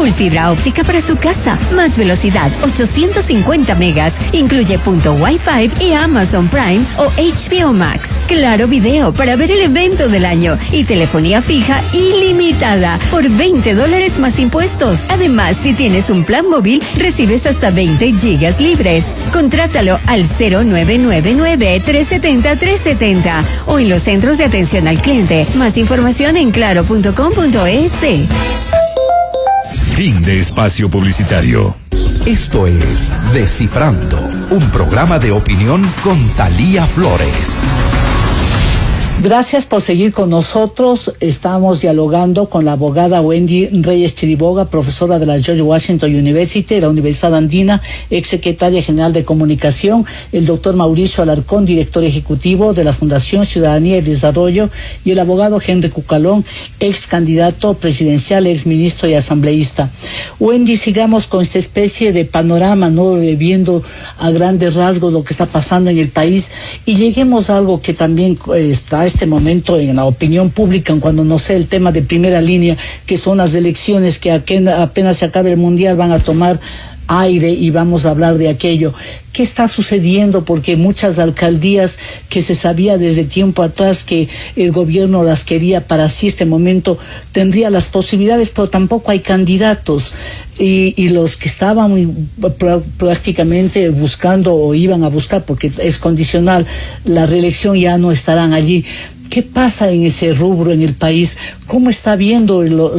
Full fibra óptica para su casa. Más velocidad, 850 megas. Incluye punto Wi-Fi y Amazon Prime o HBO Max. Claro Video para ver el evento del año. Y telefonía fija ilimitada por $20 más impuestos. Además, si tienes un plan móvil, recibes hasta 20 gigas libres. Contrátalo al 0999-370-370 o en los centros de atención al cliente. Más información en claro.com.es. Fin de espacio publicitario. Esto es Descifrando, un programa de opinión con Thalía Flores. Gracias por seguir con nosotros. Estamos dialogando con la abogada Wendy Reyes Chiriboga, profesora de la George Washington University, de la Universidad Andina, ex secretaria general de Comunicación, el doctor Mauricio Alarcón, director ejecutivo de la Fundación Ciudadanía y Desarrollo, y el abogado Henry Cucalón, ex candidato presidencial, ex ministro y asambleísta. Wendy, sigamos con esta especie de panorama, ¿no? Viendo a grandes rasgos lo que está pasando en el país, y lleguemos a algo que también está a este momento en la opinión pública, cuando no sé el tema de primera línea, que son las elecciones que apenas se acabe el mundial van a tomar aire y vamos a hablar de aquello. ¿Qué está sucediendo? Porque muchas alcaldías que se sabía desde tiempo atrás que el gobierno las quería para sí, este momento tendría las posibilidades, pero tampoco hay candidatos. Y los que estaban prácticamente buscando o iban a buscar, porque es condicional la reelección, ya no estarán allí. ¿Qué pasa en ese rubro en el país? ¿Cómo están viendo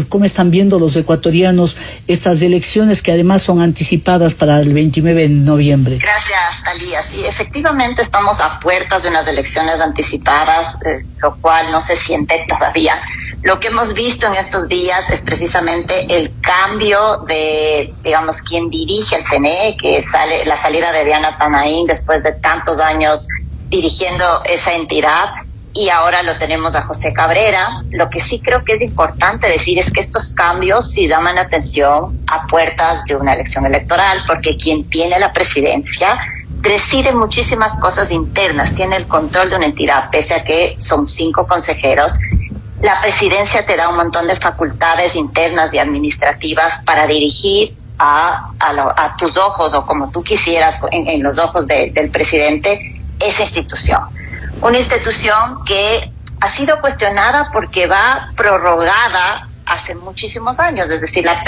los ecuatorianos estas elecciones que además son anticipadas para el 29 de noviembre? Gracias, Thalía. Sí, efectivamente estamos a puertas de unas elecciones anticipadas, lo cual no se siente todavía. Lo que hemos visto en estos días es precisamente el cambio de, digamos, quien dirige el CNE, que sale la salida de Diana Tanaín después de tantos años dirigiendo esa entidad. Y ahora lo tenemos a José Cabrera. Lo que sí creo que es importante decir es que estos cambios sí llaman la atención a puertas de una elección electoral, porque quien tiene la presidencia decide muchísimas cosas internas, tiene el control de una entidad, pese a que son 5 consejeros. La presidencia te da un montón de facultades internas y administrativas para dirigir a tus ojos, o como tú quisieras, en los ojos del presidente, esa institución. Una institución que ha sido cuestionada porque va prorrogada hace muchísimos años, es decir, el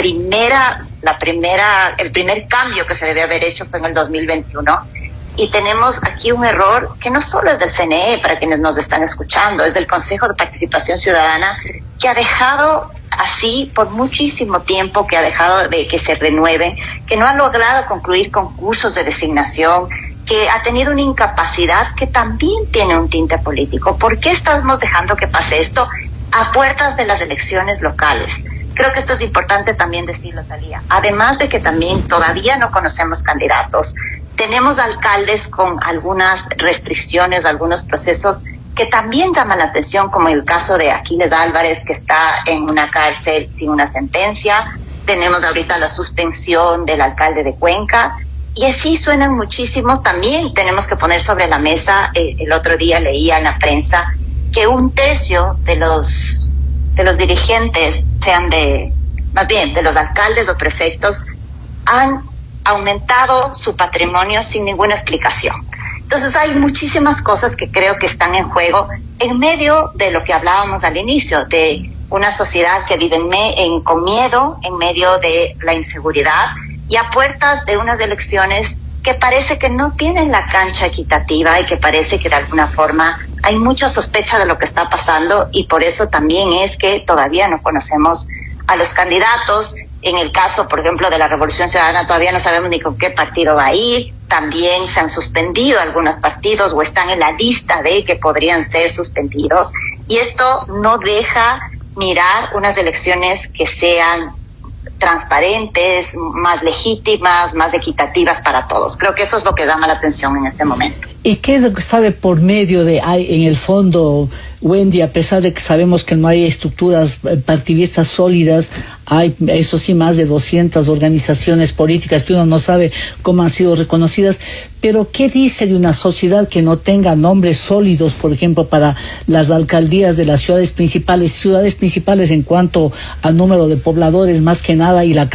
primer cambio que se debe haber hecho fue en el 2021, y tenemos aquí un error que no solo es del CNE, para quienes nos están escuchando, es del Consejo de Participación Ciudadana, que ha dejado así por muchísimo tiempo, que ha dejado de que se renueven, que no ha logrado concluir concursos de designación, que ha tenido una incapacidad que también tiene un tinte político. ¿Por qué estamos dejando que pase esto a puertas de las elecciones locales? Creo que esto es importante también decirlo, Thalía. Además de que también todavía no conocemos candidatos, tenemos alcaldes con algunas restricciones, algunos procesos que también llaman la atención, como el caso de Aquiles Álvarez, que está en una cárcel sin una sentencia. Tenemos ahorita la suspensión del alcalde de Cuenca. Y así suenan muchísimos. También tenemos que poner sobre la mesa, el otro día leía en la prensa, que 1/3 de los dirigentes, más bien de los alcaldes o prefectos, han aumentado su patrimonio sin ninguna explicación. Entonces hay muchísimas cosas que creo que están en juego en medio de lo que hablábamos al inicio, de una sociedad que vive con miedo, en medio de la inseguridad, y a puertas de unas elecciones que parece que no tienen la cancha equitativa y que parece que de alguna forma hay mucha sospecha de lo que está pasando, y por eso también es que todavía no conocemos a los candidatos. En el caso, por ejemplo, de la Revolución Ciudadana, todavía no sabemos ni con qué partido va a ir. También se han suspendido algunos partidos o están en la lista de que podrían ser suspendidos, y esto no deja mirar unas elecciones que sean transparentes, más legítimas, más equitativas para todos. Creo que eso es lo que llama la atención en este momento. ¿Y qué es lo que está de por medio en el fondo, Wendy? A pesar de que sabemos que no hay estructuras partidistas sólidas, hay, eso sí, más de 200 organizaciones políticas que uno no sabe cómo han sido reconocidas, pero ¿qué dice de una sociedad que no tenga nombres sólidos, por ejemplo, para las alcaldías de las ciudades principales en cuanto al número de pobladores, más que nada, y la